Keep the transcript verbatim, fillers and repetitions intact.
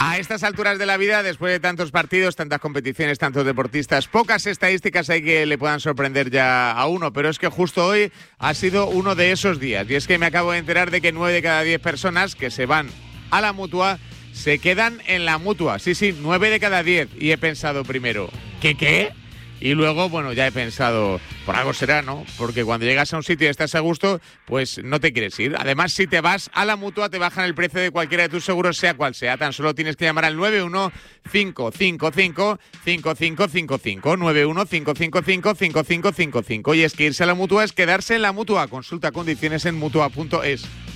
A estas alturas de la vida, después de tantos partidos, tantas competiciones, tantos deportistas, pocas estadísticas hay que le puedan sorprender ya a uno, pero es que justo hoy ha sido uno de esos días. Y es que me acabo de enterar de que nueve de cada diez personas que se van a la Mutua se quedan en la Mutua. Sí, sí, nueve de cada diez. Y he pensado primero, ¿qué qué? Y luego, bueno, ya he pensado, por algo será, ¿no? Porque cuando llegas a un sitio y estás a gusto, pues no te quieres ir. Además, si te vas a la Mutua, te bajan el precio de cualquiera de tus seguros, sea cual sea. Tan solo tienes que llamar al nueve uno cinco cinco cinco cinco cinco cinco cinco, nueve uno cinco cinco cinco cinco cinco cinco cinco. Y es que irse a la Mutua es quedarse en la Mutua. Consulta condiciones en mutua punto es.